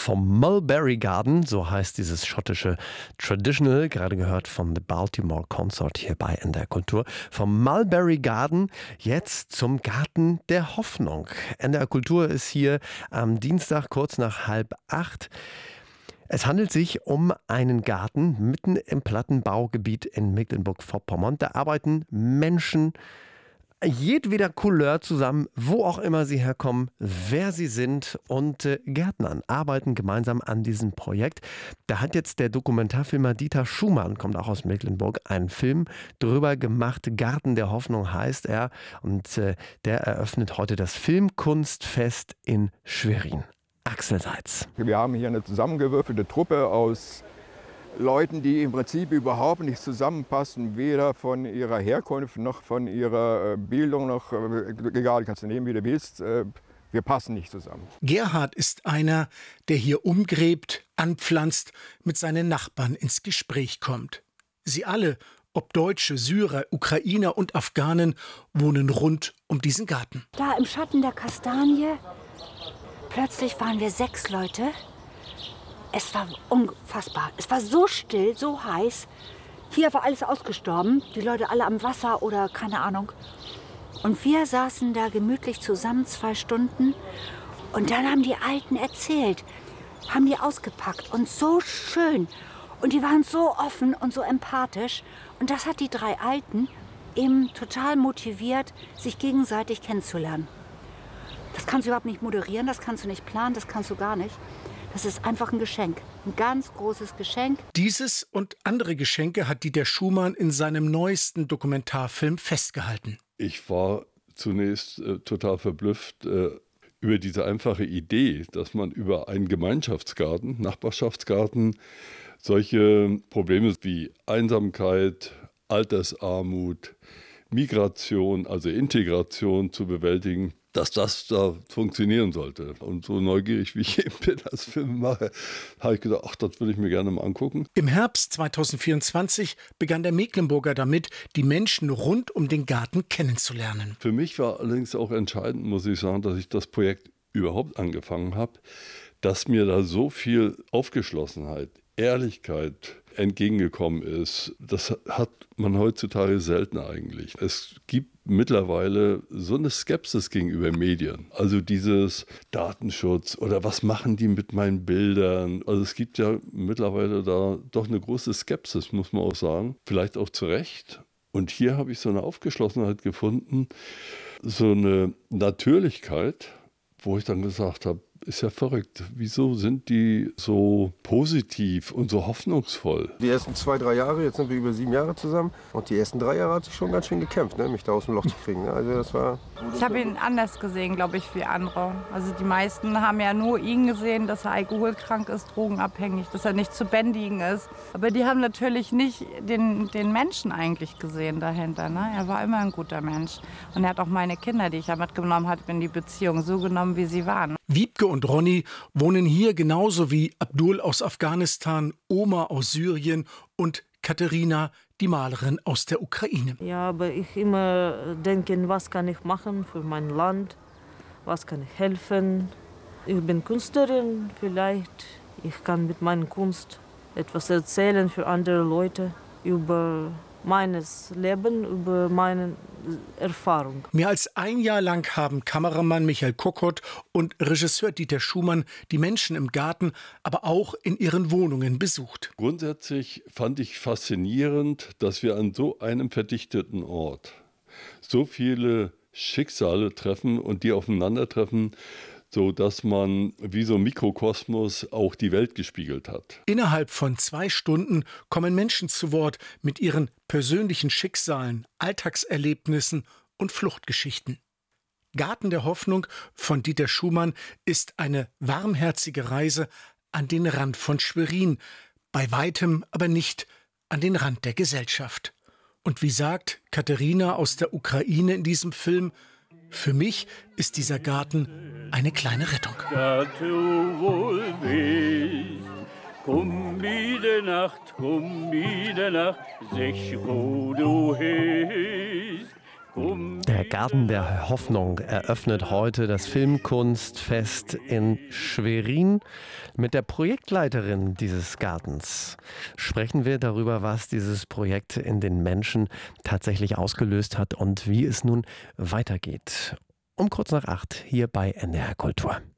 Vom Mulberry Garden, so heißt dieses schottische Traditional, gerade gehört von The Baltimore Consort hier bei NDR Kultur. Vom Mulberry Garden jetzt zum Garten der Hoffnung. NDR Kultur ist hier am Dienstag kurz nach 7:30. Es handelt sich um einen Garten mitten im Plattenbaugebiet in Mecklenburg-Vorpommern. Da arbeiten Menschen jedweder Couleur zusammen, wo auch immer sie herkommen, wer sie sind, und Gärtnern arbeiten gemeinsam an diesem Projekt. Da hat jetzt der Dokumentarfilmer Dieter Schumann, kommt auch aus Mecklenburg, einen Film drüber gemacht. Garten der Hoffnung heißt er, und der eröffnet heute das Filmkunstfest in Schwerin. Axel Seitz. Wir haben hier eine zusammengewürfelte Truppe aus Leuten, die im Prinzip überhaupt nicht zusammenpassen, weder von ihrer Herkunft noch von ihrer Bildung, noch egal, kannst du nehmen, wie du willst. Wir passen nicht zusammen. Gerhard ist einer, der hier umgräbt, anpflanzt, mit seinen Nachbarn ins Gespräch kommt. Sie alle, ob Deutsche, Syrer, Ukrainer und Afghanen, wohnen rund um diesen Garten. Da im Schatten der Kastanie, plötzlich waren wir 6 Leute. Es war unfassbar. Es war so still, so heiß. Hier war alles ausgestorben. Die Leute alle am Wasser oder keine Ahnung. Und wir saßen da gemütlich zusammen 2 Stunden. Und dann haben die Alten erzählt, haben die ausgepackt. Und so schön. Und die waren so offen und so empathisch. Und das hat die 3 Alten eben total motiviert, sich gegenseitig kennenzulernen. Das kannst du überhaupt nicht moderieren, das kannst du nicht planen, das kannst du gar nicht. Das ist einfach ein Geschenk, ein ganz großes Geschenk. Dieses und andere Geschenke hat Dieter Schumann in seinem neuesten Dokumentarfilm festgehalten. Ich war zunächst total verblüfft über diese einfache Idee, dass man über einen Gemeinschaftsgarten, Nachbarschaftsgarten, solche Probleme wie Einsamkeit, Altersarmut, Migration, also Integration zu bewältigen, dass das da funktionieren sollte. Und so neugierig, wie ich eben bin als Filmemacher, habe ich gedacht, ach, das würde ich mir gerne mal angucken. Im Herbst 2024 begann der Mecklenburger damit, die Menschen rund um den Garten kennenzulernen. Für mich war allerdings auch entscheidend, muss ich sagen, dass ich das Projekt überhaupt angefangen habe, dass mir da so viel Aufgeschlossenheit, Ehrlichkeit entgegengekommen ist. Das hat man heutzutage selten eigentlich. Es gibt mittlerweile so eine Skepsis gegenüber Medien. Also dieses Datenschutz oder was machen die mit meinen Bildern? Also es gibt ja mittlerweile da doch eine große Skepsis, muss man auch sagen. Vielleicht auch zu Recht. Und hier habe ich so eine Aufgeschlossenheit gefunden, so eine Natürlichkeit, wo ich dann gesagt habe, ist ja verrückt. Wieso sind die so positiv und so hoffnungsvoll? Die ersten 2, 3 Jahre, jetzt sind wir über 7 Jahre zusammen. Und die ersten 3 Jahre hat sich schon ganz schön gekämpft, ne, mich da aus dem Loch zu kriegen. Also das war. Ich habe ihn anders gesehen, glaube ich, wie andere. Also die meisten haben ja nur ihn gesehen, dass er alkoholkrank ist, drogenabhängig, dass er nicht zu bändigen ist. Aber die haben natürlich nicht den Menschen eigentlich gesehen dahinter. Ne? Er war immer ein guter Mensch. Und er hat auch meine Kinder, die ich ja mitgenommen habe, in die Beziehung so genommen, wie sie waren. Wiebke und Ronny wohnen hier genauso wie Abdul aus Afghanistan, Oma aus Syrien und Katharina, die Malerin aus der Ukraine. Ja, aber ich immer denke, was kann ich machen für mein Land, was kann ich helfen. Ich bin Künstlerin, vielleicht ich kann mit meiner Kunst etwas erzählen für andere Leute über meines Leben, über meine Erfahrung. Mehr als 1 Jahr lang haben Kameramann Michael Kokott und Regisseur Dieter Schumann die Menschen im Garten, aber auch in ihren Wohnungen besucht. Grundsätzlich fand ich faszinierend, dass wir an so einem verdichteten Ort so viele Schicksale treffen und die aufeinandertreffen, so dass man wie so ein Mikrokosmos auch die Welt gespiegelt hat. Innerhalb von 2 Stunden kommen Menschen zu Wort mit ihren persönlichen Schicksalen, Alltagserlebnissen und Fluchtgeschichten. Garten der Hoffnung von Dieter Schumann ist eine warmherzige Reise an den Rand von Schwerin, bei weitem aber nicht an den Rand der Gesellschaft. Und wie sagt Katharina aus der Ukraine in diesem Film, für mich ist dieser Garten eine kleine Rettung. Dass du wohl willst, komm Mitternacht, sech wo du bist. Der Garten der Hoffnung eröffnet heute das Filmkunstfest in Schwerin. Mit der Projektleiterin dieses Gartens sprechen wir darüber, was dieses Projekt in den Menschen tatsächlich ausgelöst hat und wie es nun weitergeht. Um kurz nach 8 hier bei NDR Kultur.